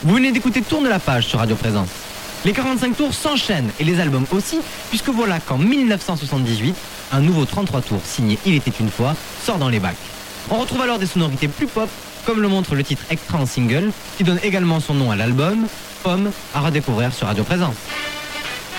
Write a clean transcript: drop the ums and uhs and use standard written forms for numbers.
Vous venez d'écouter Tourne la page sur Radio Présence. Les 45 tours s'enchaînent et les albums aussi, puisque voilà qu'en 1978, un nouveau 33 tours signé Il était une fois sort dans les bacs. On retrouve alors des sonorités plus pop, comme le montre le titre extra en single, qui donne également son nom à l'album, Pomme, à redécouvrir sur Radio Présence.